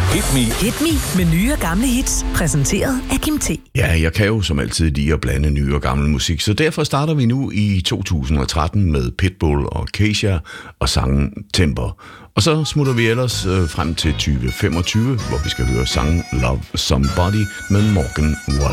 Hit Me med nye og gamle hits, præsenteret af Kim T. Ja, jeg kan jo som altid lide at blande ny og gammel musik, så derfor starter vi nu i 2013 med Pitbull og Kesha og sangen Temper. Og så smutter vi ellers frem til 2025, hvor vi skal høre sangen Love Somebody med Morgan Wallen.